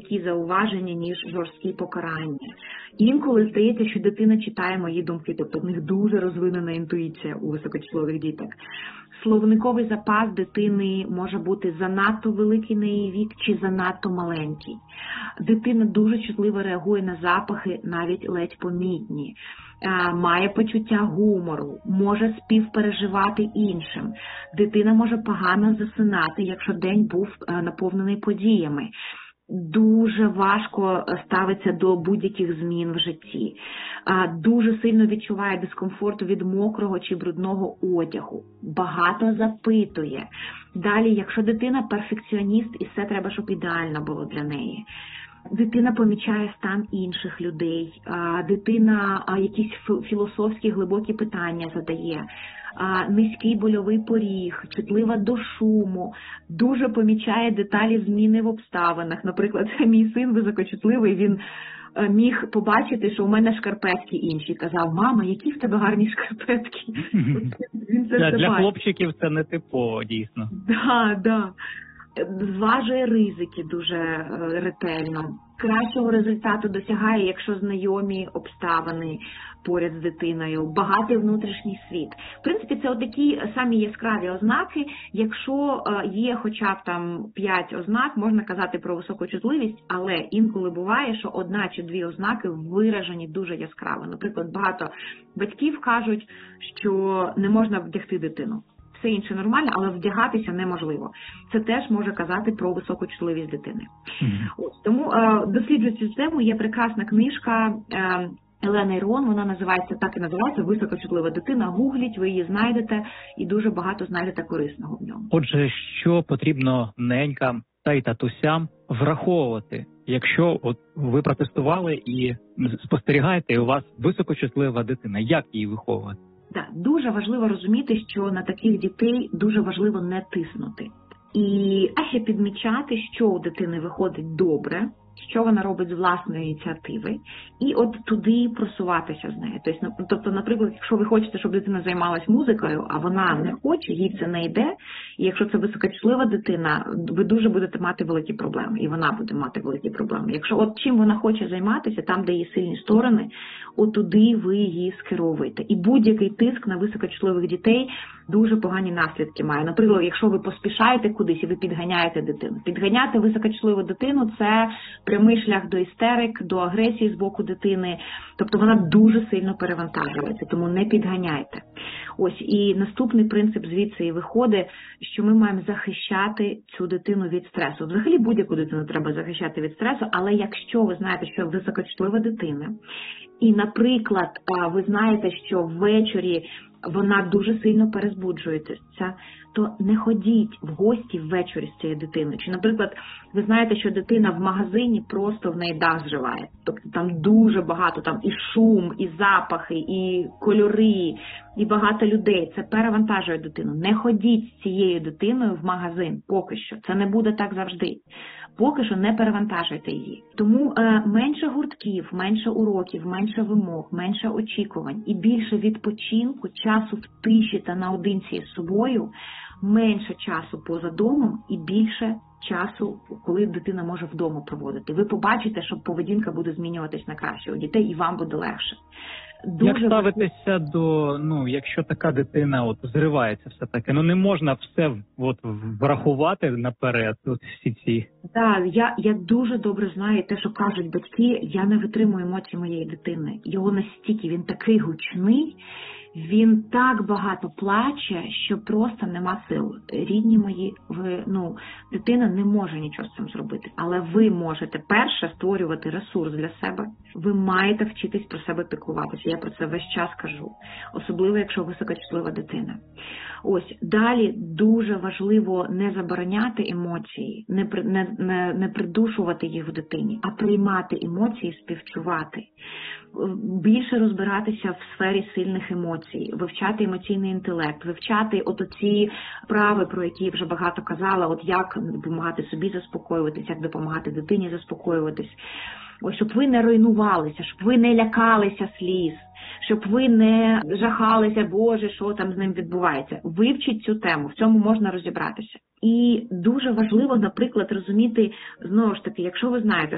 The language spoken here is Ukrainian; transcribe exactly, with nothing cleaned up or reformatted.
м'які зауваження, ніж жорсткі покарання. Інколи здається, що дитина читає мої думки, тобто в них дуже розвинена інтуїція у високочислових діток. Словниковий запас дитини може бути занадто великий на її вік чи занадто маленький. Дитина дуже чутливо реагує на запахи, навіть ледь помітні. Має почуття гумору, може співпереживати іншим. Дитина може погано засинати, якщо день був наповнений подіями. Дуже важко ставиться до будь-яких змін в житті. Дуже сильно відчуває дискомфорту від мокрого чи брудного одягу. Багато запитує. Далі, якщо дитина перфекціоніст, і все треба, щоб ідеально було для неї. Дитина помічає стан інших людей, дитина якісь філософські глибокі питання задає, низький больовий поріг, чутлива до шуму, дуже помічає деталі зміни в обставинах. Наприклад, мій син високочутливий, він міг побачити, що у мене шкарпетки інші. Казав: мама, які в тебе гарні шкарпетки. Він це для, для хлопчиків це не типово, дійсно. Так, так. Зважує ризики дуже ретельно. Кращого результату досягає, якщо знайомі обставини поряд з дитиною, багатий внутрішній світ. В принципі, це такі самі яскраві ознаки. Якщо є хоча б там п'ять ознак, можна казати про високу чутливість, але інколи буває, що одна чи дві ознаки виражені дуже яскраво. Наприклад, багато батьків кажуть, що не можна вдягти дитину. Все інше нормально, але вдягатися неможливо. Це теж може казати про високу чутливість дитини. Mm-hmm. Ось, тому е, досліджуючи цю тему, є прекрасна книжка е, Елени Ірон, вона називається, так і називається «Високочутлива дитина». Гугліть, ви її знайдете і дуже багато знайдете корисного в ньому. Отже, що потрібно ненькам та й татусям враховувати, якщо от ви протестували і спостерігаєте, і у вас високочутлива дитина, як її виховувати? Так, дуже важливо розуміти, що на таких дітей дуже важливо не тиснути. І а ще підмічати, що у дитини виходить добре, що вона робить з власної ініціативи, і от туди просуватися з нею. Тобто, тобто, наприклад, якщо ви хочете, щоб дитина займалась музикою, а вона не хоче, їй це не йде, і якщо це високочлива дитина, ви дуже будете мати великі проблеми, і вона буде мати великі проблеми. Якщо от чим вона хоче займатися, там, де є сильні сторони, от туди ви її скеровуєте. І будь-який тиск на високочутливих дітей дуже погані наслідки має. Наприклад, якщо ви поспішаєте кудись і ви підганяєте дитину. Підганяти високочутливу дитину – це прямий шлях до істерик, до агресії з боку дитини. Тобто вона дуже сильно перевантажується, тому не підганяйте. Ось, і наступний принцип звідси і виходить, що ми маємо захищати цю дитину від стресу. Взагалі будь-яку дитину треба захищати від стресу, але якщо ви знаєте, що високочутлива дитина, і, наприклад, ви знаєте, що ввечері вона дуже сильно перезбуджується, то не ходіть в гості ввечері з цією дитиною. Чи, наприклад, ви знаєте, що дитина в магазині просто в неї дах зриває. Тобто там дуже багато, там і шум, і запахи, і кольори, і багато людей. Це перевантажує дитину. Не ходіть з цією дитиною в магазин поки що. Це не буде так завжди. Поки що не перевантажуйте її. Тому е, менше гуртків, менше уроків, менше вимог, менше очікувань і більше відпочинку, часу в тиші та наодинці з собою, менше часу поза домом і більше часу, коли дитина може вдома проводити. Ви побачите, що поведінка буде змінюватись на краще у дітей і вам буде легше. Дуже Як ставитися до, ну, якщо така дитина от зривається все-таки, ну не можна все от врахувати наперед, от всі ці. Так, я, я дуже добре знаю те, що кажуть батьки, я не витримую емоцій моєї дитини. Його настільки, він такий гучний, він так багато плаче, що просто нема сил. Рідні мої, ви, ну, дитина не може нічого з цим зробити. Але ви можете перше створювати ресурс для себе. Ви маєте вчитись про себе піклуватися. Я про це весь час кажу. Особливо, якщо високочутлива дитина. Ось, далі дуже важливо не забороняти емоції, не, не, не, не придушувати їх в дитині, а приймати емоції, співчувати. Більше розбиратися в сфері сильних емоцій, вивчати емоційний інтелект, вивчати от оці вправи, про які я вже багато казала, от як допомагати собі заспокоюватись, як допомагати дитині заспокоюватись. Ось, щоб ви не руйнувалися, щоб ви не лякалися сліз, щоб ви не жахалися, Боже, що там з ним відбувається. Вивчіть цю тему, в цьому можна розібратися. І дуже важливо, наприклад, розуміти, знову ж таки, якщо ви знаєте,